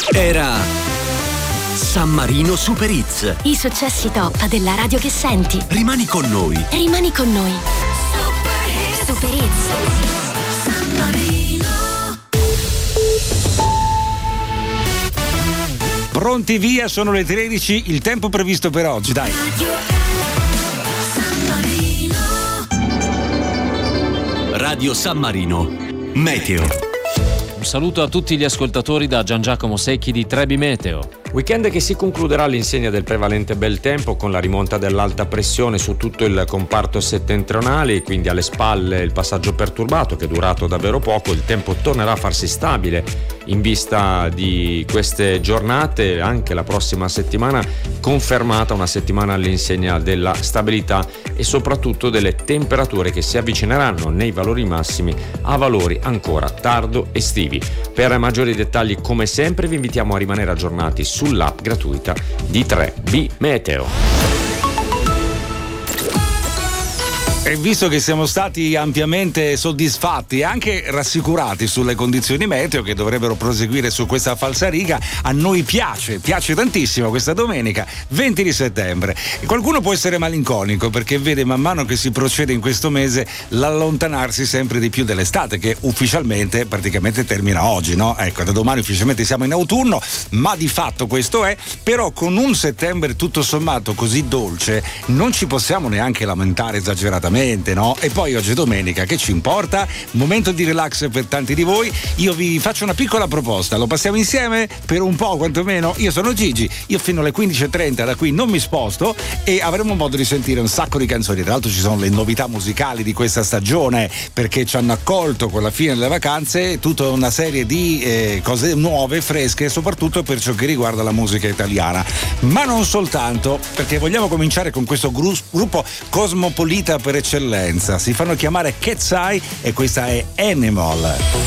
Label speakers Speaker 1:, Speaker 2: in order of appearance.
Speaker 1: Era San Marino Super Hits.
Speaker 2: I successi top della radio che senti.
Speaker 1: Rimani con noi.
Speaker 2: Rimani con noi. Super Hits. San Marino.
Speaker 3: Pronti via, sono le 13, il tempo previsto per oggi, dai.
Speaker 1: Radio San Marino. Meteo.
Speaker 4: Un saluto a tutti gli ascoltatori da Gian Giacomo Secchi di Trebi Meteo.
Speaker 5: Weekend che si concluderà all'insegna del prevalente bel tempo con la rimonta dell'alta pressione su tutto il comparto settentrionale, quindi alle spalle il passaggio perturbato che è durato davvero poco. Il tempo tornerà a farsi stabile in vista di queste giornate, anche la prossima settimana confermata una settimana all'insegna della stabilità e soprattutto delle temperature che si avvicineranno nei valori massimi a valori ancora tardo estivi. Per maggiori dettagli, come sempre, vi invitiamo a rimanere aggiornati sull'app gratuita di 3B Meteo.
Speaker 3: E visto che siamo stati ampiamente soddisfatti e anche rassicurati sulle condizioni meteo che dovrebbero proseguire su questa falsariga, a noi piace tantissimo questa domenica 20 di settembre. E qualcuno può essere malinconico perché vede man mano che si procede in questo mese l'allontanarsi sempre di più dell'estate, che ufficialmente praticamente termina oggi, no? Ecco, da domani ufficialmente siamo in autunno, ma di fatto questo è. Però con un settembre tutto sommato così dolce non ci possiamo neanche lamentare esageratamente, no? E poi oggi è domenica, che ci importa? Momento di relax per tanti di voi. Io vi faccio una piccola proposta, lo passiamo insieme per un po' quantomeno. Io sono Gigi, io fino alle 15:30 da qui non mi sposto e avremo modo di sentire un sacco di canzoni. Tra l'altro ci sono le novità musicali di questa stagione, perché ci hanno accolto con la fine delle vacanze tutta una serie di cose nuove, fresche, soprattutto per ciò che riguarda la musica italiana, ma non soltanto, perché vogliamo cominciare con questo gruppo cosmopolita per eccellenza. Si fanno chiamare Cat's Eye e questa è Animal.